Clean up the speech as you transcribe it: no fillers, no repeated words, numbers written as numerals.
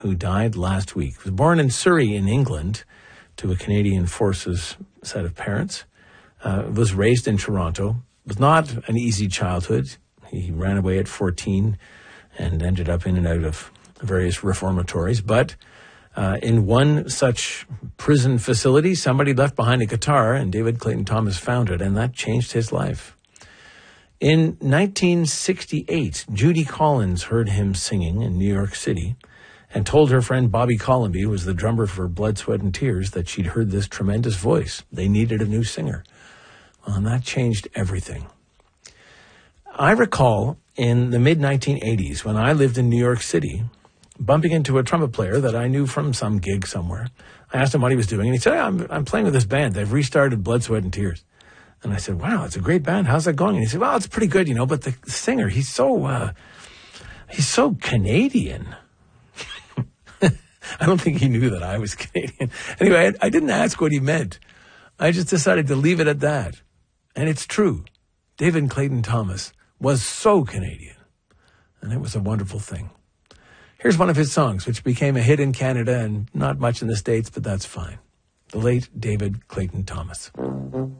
who died last week. He was born in Surrey in England to a Canadian Forces set of parents. Was raised in Toronto. Was not an easy childhood. He ran away at 14 and ended up in and out of various reformatories. But in one such prison facility, somebody left behind a guitar, and David Clayton Thomas found it, and that changed his life. In 1968, Judy Collins heard him singing in New York City and told her friend Bobby Colomby, who was the drummer for Blood, Sweat and Tears, that she'd heard this tremendous voice. They needed a new singer. Well, and that changed everything. I recall in the mid-1980s, when I lived in New York City, bumping into a trumpet player that I knew from some gig somewhere. I asked him what he was doing, and he said, I'm playing with this band. They've restarted Blood, Sweat and Tears. And I said, wow, it's a great band. How's that going? And he said, well, it's pretty good, but the singer, he's so Canadian. I don't think he knew that I was Canadian. Anyway, I didn't ask what he meant. I just decided to leave it at that. And it's true. David Clayton Thomas was so Canadian. And it was a wonderful thing. Here's one of his songs, which became a hit in Canada and not much in the States, but that's fine. The late David Clayton Thomas.